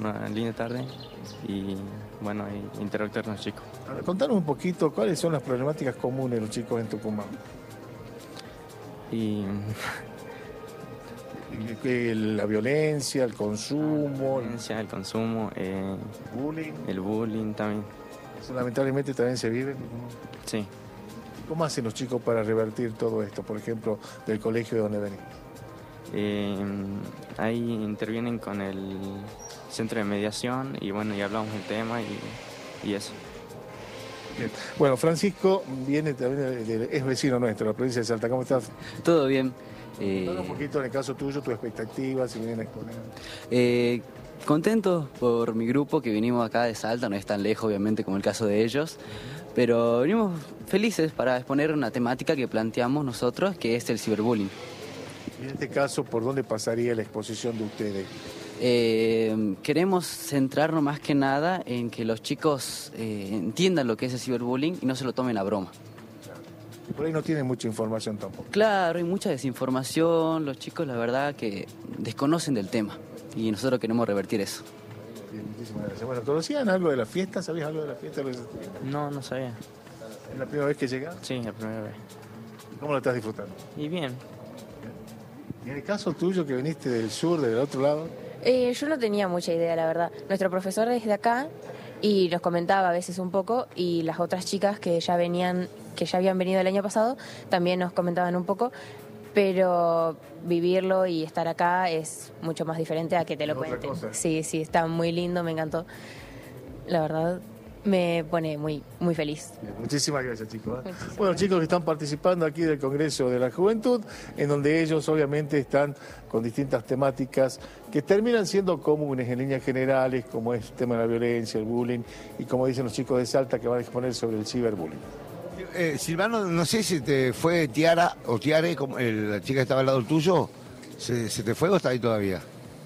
una linda tarde y bueno, y interactuar con los chicos. Ahora, contanos un poquito cuáles son las problemáticas comunes de los chicos en Tucumán. Y La violencia, el consumo, el consumo, bullying. el bullying también. Eso lamentablemente también se vive. Sí. ¿Cómo hacen los chicos para revertir todo esto, por ejemplo, del colegio de donde venís? Ahí intervienen con el centro de mediación y bueno, y hablamos del tema y eso. Bien. Bueno, Francisco viene también, es vecino nuestro, de la provincia de Salta. ¿Cómo estás? Todo bien. Contanos un poquito en el caso tuyo, tus expectativas, si vienen a exponer. Contento por mi grupo que vinimos acá de Salta, no es tan lejos obviamente como el caso de ellos, pero venimos felices para exponer una temática que planteamos nosotros, que es el ciberbullying. Y en este caso, ¿por dónde pasaría la exposición de ustedes? Queremos centrarnos más que nada en que los chicos entiendan lo que es el ciberbullying y no se lo tomen a broma. Por ahí no tienen mucha información tampoco. Claro, hay mucha desinformación, los chicos la verdad que desconocen del tema y nosotros queremos revertir eso. Bien, muchísimas gracias. Bueno, ¿conocían algo de la fiesta? ¿Sabías algo de la fiesta? No sabía. ¿Es la primera vez que llegas? Sí, la primera vez. ¿Cómo lo estás disfrutando? Y bien. ¿Y en el caso tuyo que viniste del sur, del otro lado? Yo no tenía mucha idea, la verdad. Nuestro profesor es de acá y nos comentaba a veces un poco, y las otras chicas que ya habían venido el año pasado, también nos comentaban un poco, pero vivirlo y estar acá es mucho más diferente a que te lo cuenten. Sí, está muy lindo, me encantó. La verdad, me pone muy, muy feliz. Bien, muchísimas gracias, chicos. Bueno, chicos que están participando aquí del Congreso de la Juventud, en donde ellos obviamente están con distintas temáticas que terminan siendo comunes en líneas generales, como es el tema de la violencia, el bullying, y como dicen los chicos de Salta, que van a exponer sobre el ciberbullying. Silvano, no sé si te fue Tiara o Tiare, la chica que estaba al lado tuyo, ¿se te fue o está ahí todavía?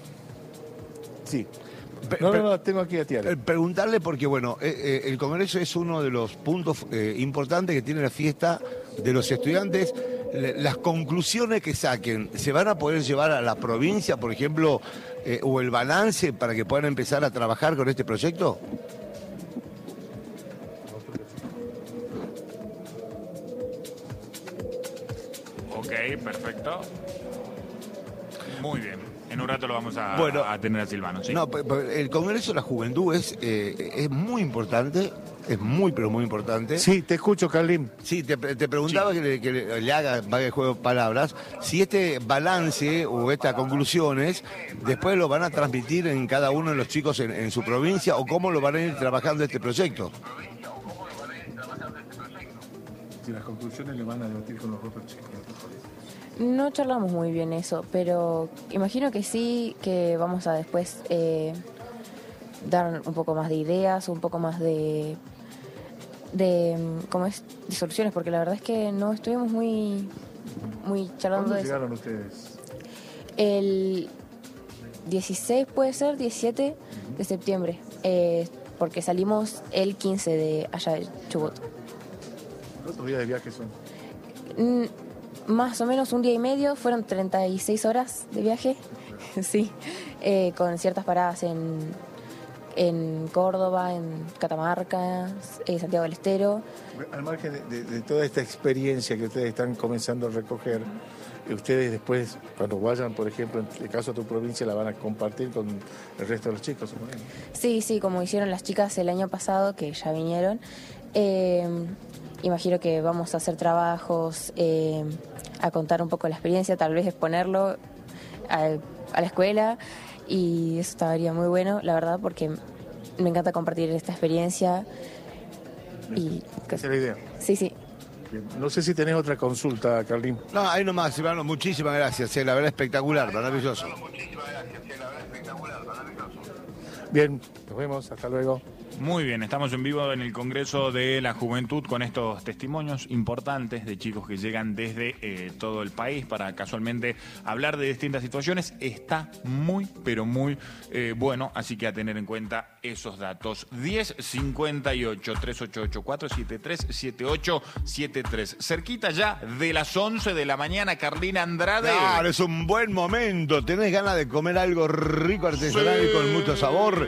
Sí. No, tengo aquí a Tiara. Preguntarle porque, bueno, el Congreso es uno de los puntos importantes que tiene la fiesta de los estudiantes. Las conclusiones que saquen, ¿se van a poder llevar a la provincia, por ejemplo, o el balance para que puedan empezar a trabajar con este proyecto? Ok, perfecto. Muy bien. En un rato lo vamos a tener a Silvano, ¿sí? No, el Congreso de la Juventud es muy importante, es muy, pero muy importante. Sí, te escucho, Carlín. Sí, te preguntaba que le haga varios juegos de palabras, si este balance o estas conclusiones después lo van a transmitir en cada uno de los chicos en su provincia, o cómo lo van a ir trabajando este proyecto. Si las conclusiones le van a debatir con los otros chicos. No charlamos muy bien eso, pero imagino que sí, que vamos a después dar un poco más de ideas, un poco más de ¿cómo es? De soluciones, porque la verdad es que no estuvimos muy charlando de eso. ¿Cuándo llegaron ustedes? El 16 puede ser, 17 de septiembre, porque salimos el 15 de allá de Chubut. ¿Cuántos días de viaje son? Más o menos un día y medio, fueron 36 horas de viaje, sí, con ciertas paradas en Córdoba, en Catamarca, Santiago del Estero. Al margen de toda esta experiencia que ustedes están comenzando a recoger, ustedes después, cuando vayan, por ejemplo, en el caso de tu provincia, la van a compartir con el resto de los chicos, suponemos. Sí, como hicieron las chicas el año pasado, que ya vinieron. Imagino que vamos a hacer trabajos, a contar un poco la experiencia, tal vez exponerlo a la escuela, y eso estaría muy bueno, la verdad, porque me encanta compartir esta experiencia. Y esa es la idea. Sí. Bien. No sé si tenés otra consulta, Carlín. No, ahí nomás, Silvano, muchísimas gracias, la verdad espectacular, maravilloso. Bien, nos vemos, hasta luego. Muy bien, estamos en vivo en el Congreso de la Juventud con estos testimonios importantes de chicos que llegan desde todo el país para casualmente hablar de distintas situaciones. Está muy, pero muy bueno, así que a tener en cuenta esos datos. 1058-388-473-7873. Cerquita ya de las 11 de la mañana, Carlina Andrade. Claro, es un buen momento. ¿Tenés ganas de comer algo rico, artesanal y con mucho sabor?